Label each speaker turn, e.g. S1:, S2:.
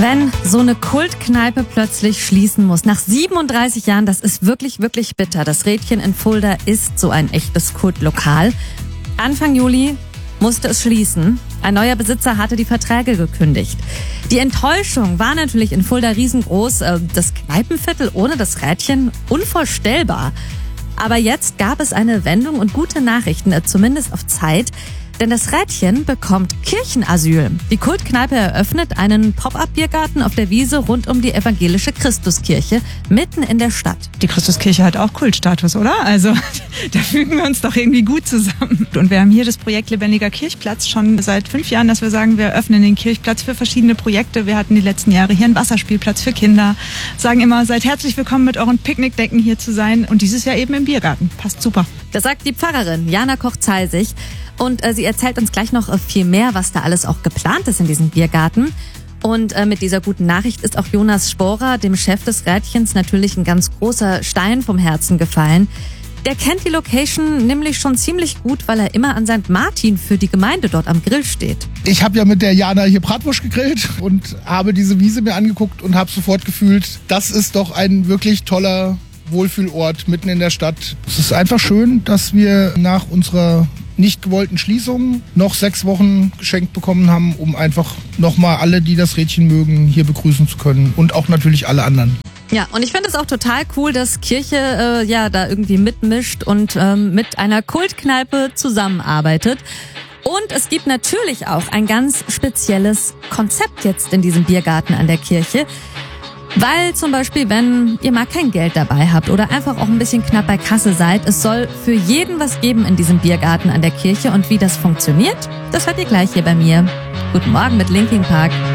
S1: Wenn so eine Kultkneipe plötzlich schließen muss, nach 37 Jahren, das ist wirklich, wirklich bitter. Das Rädchen in Fulda ist so ein echtes Kultlokal. Anfang Juli musste es schließen. Ein neuer Besitzer hatte die Verträge gekündigt. Die Enttäuschung war natürlich in Fulda riesengroß. Das Kneipenviertel ohne das Rädchen, unvorstellbar. Aber jetzt gab es eine Wendung und gute Nachrichten, zumindest auf Zeit. Denn das Rädchen bekommt Kirchenasyl. Die Kultkneipe eröffnet einen Pop-up-Biergarten auf der Wiese rund um die evangelische Christuskirche, mitten in der Stadt.
S2: Die Christuskirche hat auch Kultstatus, oder? Also da fügen wir uns doch irgendwie gut zusammen. Und wir haben hier das Projekt Lebendiger Kirchplatz schon seit 5 Jahren, dass wir sagen, wir öffnen den Kirchplatz für verschiedene Projekte. Wir hatten die letzten Jahre hier einen Wasserspielplatz für Kinder. Sagen immer, seid herzlich willkommen mit euren Picknickdecken hier zu sein. Und dieses Jahr eben im Biergarten. Passt super.
S1: Das sagt die Pfarrerin Jana Koch-Zeisig. Und sie erzählt uns gleich noch viel mehr, was da alles auch geplant ist in diesem Biergarten. Und mit dieser guten Nachricht ist auch Jonas Sporer, dem Chef des Rädchens, natürlich ein ganz großer Stein vom Herzen gefallen. Der kennt die Location nämlich schon ziemlich gut, weil er immer an St. Martin für die Gemeinde dort am Grill steht.
S3: Ich habe ja mit der Jana hier Bratwurst gegrillt und habe diese Wiese mir angeguckt und habe sofort gefühlt, das ist doch ein wirklich toller Wohlfühlort mitten in der Stadt. Es ist einfach schön, dass wir nach unserer nicht gewollten Schließung noch 6 Wochen geschenkt bekommen haben, um einfach nochmal alle, die das Rädchen mögen, hier begrüßen zu können und auch natürlich alle anderen.
S1: Ja, und ich finde es auch total cool, dass Kirche da irgendwie mitmischt und mit einer Kultkneipe zusammenarbeitet. Und es gibt natürlich auch ein ganz spezielles Konzept jetzt in diesem Biergarten an der Kirche. Weil zum Beispiel, wenn ihr mal kein Geld dabei habt oder einfach auch ein bisschen knapp bei Kasse seid, es soll für jeden was geben in diesem Biergarten an der Kirche. Und wie das funktioniert, das hört ihr gleich hier bei mir. Guten Morgen mit Linkin Park.